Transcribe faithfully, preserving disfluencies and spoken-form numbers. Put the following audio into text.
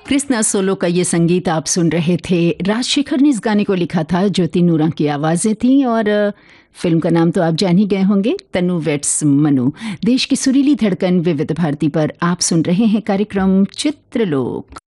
Krishna solo का ये संगीत आप सुन रहे थे। राजशेखर ने इस गाने को लिखा था, ज्योति नूरा की आवाज़ें थीं और फिल्म का नाम तो आप जान ही गए होंगे, तनु वेट्स मनु। देश की सुरीली धड़कन विविध भारती पर आप सुन रहे हैं कार्यक्रम चित्रलोक।